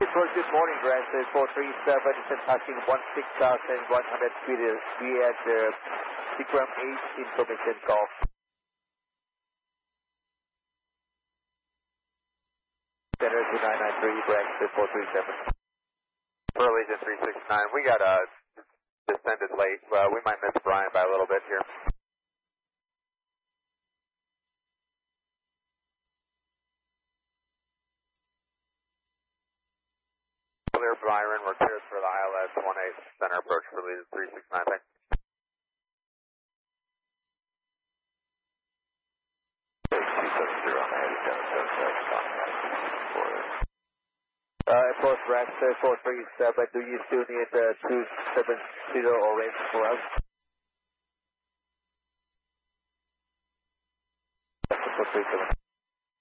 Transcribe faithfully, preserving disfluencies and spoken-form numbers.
First, good morning, Grandson four three seven, is passing one six thousand one hundred feet. We had the Seagram eight information call. Center two nine nine three, Grandson four three seven. For Legion three six nine, we got uh, descended late. Uh, we might miss Brian by a little bit here. Clear Byron, we're cleared for the I L S one eight center approach for Legion three six nine. Thanks. Uh, Airport Grandson four three seven, do you still need uh, two seven zero orange for us? four three seven.